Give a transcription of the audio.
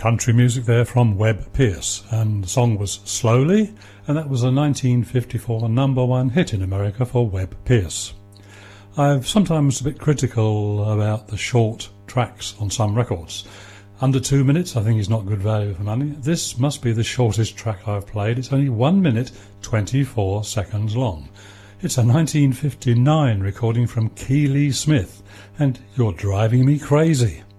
country music there from Webb Pierce, and the song was Slowly, and that was a 1954 number one hit in America for Webb Pierce. I'm sometimes a bit critical about the short tracks on some records. Under 2 minutes I think is not good value for money. This must be the shortest track I've played. It's only 1 minute 24 seconds long. It's a 1959 recording from Keely Smith, and You're Driving Me Crazy.